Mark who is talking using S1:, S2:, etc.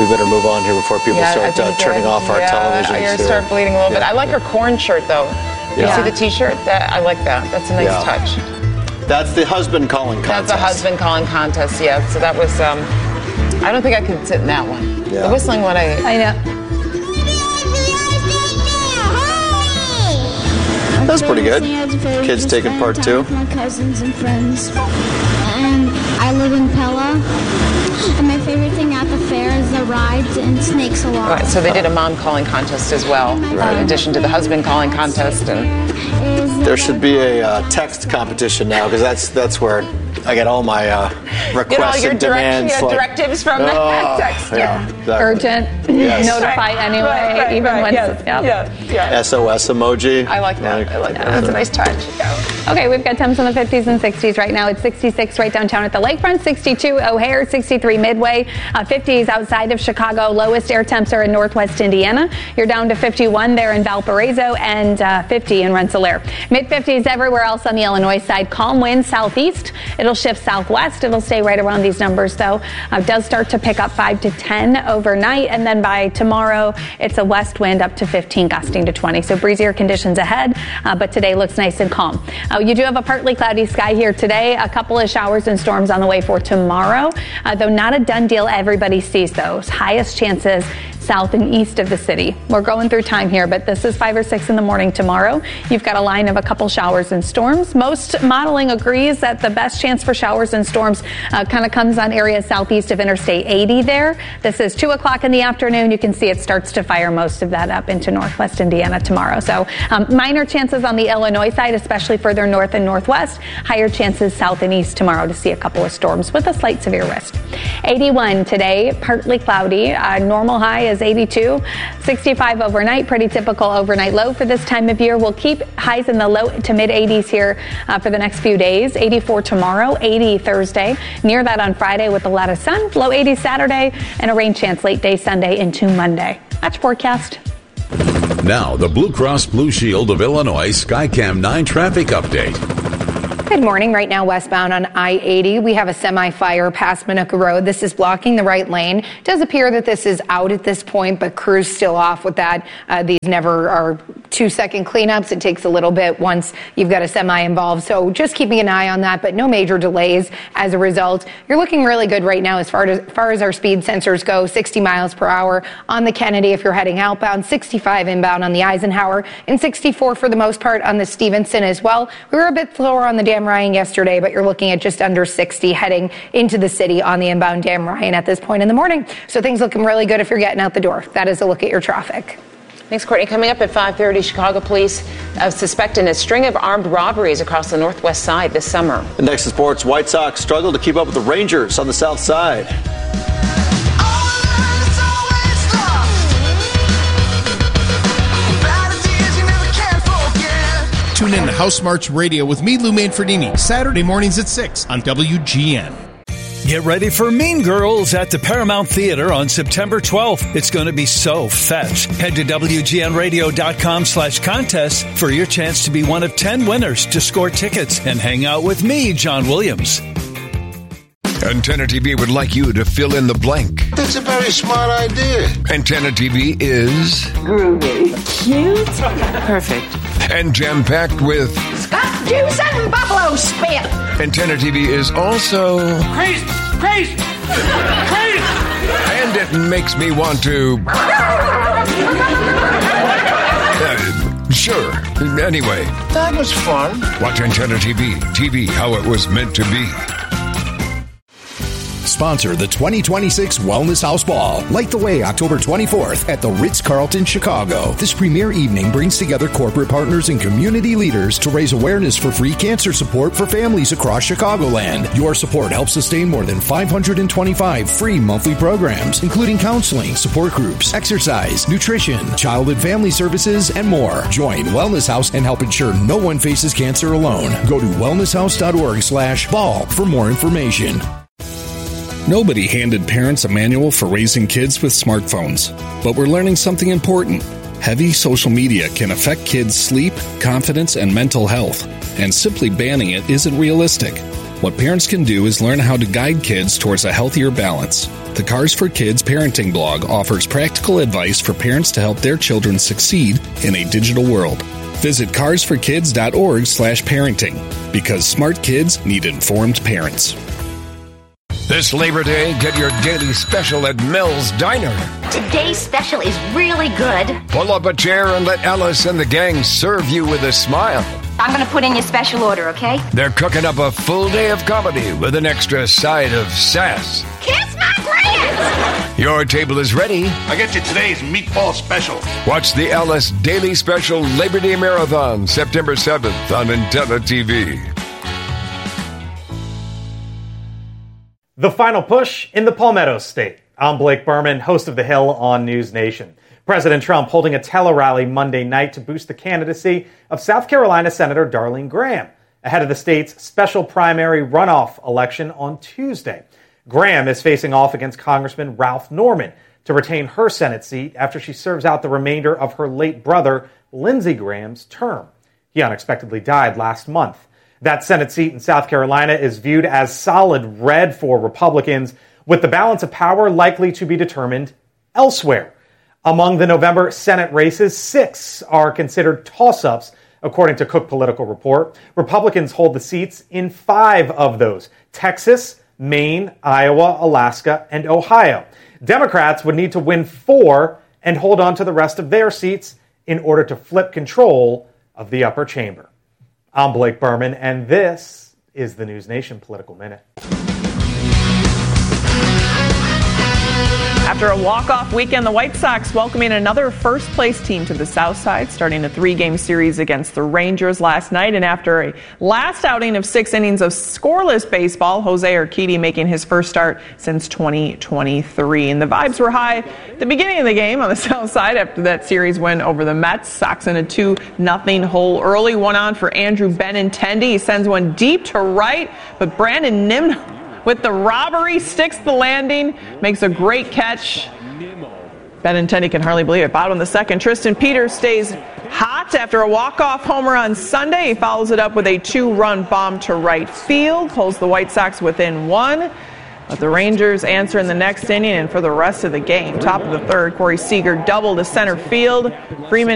S1: we better move on here before people start turning off our televisions.
S2: You're going to start bleeding a little bit. I like her corn shirt, though. You see the T-shirt? I like that. That's a nice touch.
S1: That's the husband calling contest.
S2: That's a husband calling contest, yeah. So that was, I don't think I could sit in that one. Yeah. The whistling one, I know.
S1: That was pretty good. Kids taking part too.
S3: With my cousins and friends. And I live in Pella. And my favorite thing at the fair is the rides and snakes a lot.
S2: Right, so they did a mom calling contest as well, in addition to the husband calling contest. And
S1: there should be a text competition now, because that's where I get all my requests and demands.
S2: Directives from the text.
S4: Urgent.
S1: Yes.
S4: Notify anyway. Even when.
S1: SOS emoji.
S2: I like that. That's a nice touch.
S4: Okay, we've got temps in the 50s and 60s right now. It's 66 right downtown at the lakefront, 62 O'Hare, 63 Midway, 50s outside of Chicago. Lowest air temps are in northwest Indiana. You're down to 51 there in Valparaiso and 50 in Rensselaer. Mid-50s everywhere else on the Illinois side. Calm winds southeast. It'll shift southwest. It'll stay right around these numbers, though. It does start to pick up 5 to 10 overnight, and then by tomorrow, it's a west wind up to 15, gusting to 20. So breezier conditions ahead, but today looks nice and calm. You do have a partly cloudy sky here today. A couple of showers and storms on the way for tomorrow, though not a done deal. Everybody sees those. Highest chances south and east of the city. We're going through time here, but this is 5 or 6 in the morning tomorrow. You've got a line of a couple showers and storms. Most modeling agrees that the best chance for showers and storms kind of comes on areas southeast of Interstate 80 there. This is 2 o'clock in the afternoon. You can see it starts to fire most of that up into northwest Indiana tomorrow. So minor chances on the Illinois side, especially further north and northwest. Higher chances south and east tomorrow to see a couple of storms with a slight severe risk. 81 today, partly cloudy. Normal high is 82. 65 overnight, pretty typical overnight low for this time of year. We'll keep highs in the low to mid 80s here for the next few days. 84 tomorrow, 80 Thursday. Near that on Friday with a lot of sun. Low 80 Saturday and a rain chance late day Sunday into Monday. That's forecast.
S5: Now, the Blue Cross Blue Shield of Illinois Skycam 9 traffic update.
S4: Good morning. Right now, westbound on I-80, we have a semi-fire past Minooka Road. This is blocking the right lane. It does appear that this is out at this point, but crews still off with that. These never are 2-second cleanups. It takes a little bit once you've got a semi involved. So just keeping an eye on that, but no major delays as a result. You're looking really good right now as far as our speed sensors go. 60 miles per hour on the Kennedy if you're heading outbound, 65 inbound on the Eisenhower, and 64 for the most part on the Stevenson as well. We were a bit slower on the Dan Ryan yesterday, but you're looking at just under 60 heading into the city on the inbound Dan Ryan at this point in the morning. So things looking really good if you're getting out the door. That is a look at your traffic.
S2: Thanks, Courtney. Coming up at 5:30, Chicago police suspect in a string of armed robberies across the northwest side this summer.
S1: And next to sports, White Sox struggle to keep up with the Rangers on the south side.
S6: Tune in to House March Radio with me, Lou Manfredini, Saturday mornings at 6 on WGN.
S7: Get ready for Mean Girls at the Paramount Theater on September 12th. It's going to be so fetch. Head to WGNradio.com/contest for your chance to be one of 10 winners to score tickets and hang out with me, John Williams.
S8: Antenna TV would like you to fill in the blank.
S9: That's a very smart idea.
S8: Antenna TV is
S10: groovy, cute, perfect,
S8: and jam-packed with
S10: Scott juice and buffalo spit.
S8: Antenna TV is also
S10: crazy.
S8: And it makes me want to sure. Anyway,
S9: that was fun.
S8: Watch Antenna TV. TV how it was meant to be.
S11: Sponsor the 2026 Wellness House Ball. Light the way October 24th at the Ritz-Carlton, Chicago. This premier evening brings together corporate partners and community leaders to raise awareness for free cancer support for families across Chicagoland. Your support helps sustain more than 525 free monthly programs, including counseling, support groups, exercise, nutrition, child and family services, and more. Join Wellness House and help ensure no one faces cancer alone. Go to wellnesshouse.org/ball for more information.
S12: Nobody handed parents a manual for raising kids with smartphones, but we're learning something important. Heavy social media can affect kids' sleep, confidence, and mental health, and simply banning it isn't realistic. What parents can do is learn how to guide kids towards a healthier balance. The Cars for Kids parenting blog offers practical advice for parents to help their children succeed in a digital world. Visit carsforkids.org/parenting, because smart kids need informed parents.
S8: This Labor Day, get your daily special at Mel's Diner.
S13: Today's special is really good.
S8: Pull up a chair and let Alice and the gang serve you with a smile.
S13: I'm going to put in your special order, okay?
S8: They're cooking up a full day of comedy with an extra side of sass.
S13: Kiss my grits!
S8: Your table is ready.
S9: I get you today's meatball special.
S8: Watch the Alice Daily Special Labor Day Marathon, September 7th on Antenna TV.
S14: The final push in the Palmetto State. I'm Blake Berman, host of The Hill on News Nation. President Trump holding a tele-rally Monday night to boost the candidacy of South Carolina Senator Darlene Graham ahead of the state's special primary runoff election on Tuesday. Graham is facing off against Congressman Ralph Norman to retain her Senate seat after she serves out the remainder of her late brother, Lindsey Graham's term. He unexpectedly died last month. That Senate seat in South Carolina is viewed as solid red for Republicans, with the balance of power likely to be determined elsewhere. Among the November Senate races, 6 are considered toss-ups, according to Cook Political Report. Republicans hold the seats in 5 of those: Texas, Maine, Iowa, Alaska, and Ohio. Democrats would need to win 4 and hold on to the rest of their seats in order to flip control of the upper chamber. I'm Blake Berman, and this is the News Nation Political Minute.
S15: After a walk-off weekend, the White Sox welcoming another first-place team to the South Side, starting a 3-game series against the Rangers last night. And after a last outing of 6 innings of scoreless baseball, Jose Urquidy making his first start since 2023. And the vibes were high at the beginning of the game on the South Side after that series win over the Mets. Sox in a 2-0 hole early. One on for Andrew Benintendi. He sends one deep to right, but Brandon Nimmo, with the robbery, sticks the landing, makes a great catch. Benintendi can hardly believe it. Bottom of the second, Tristan Peters stays hot after a walk-off homer on Sunday. He follows it up with a 2-run bomb to right field, pulls the White Sox within 1. But the Rangers answer in the next inning and for the rest of the game. Top of the third, Corey Seager doubled to center field. Freeman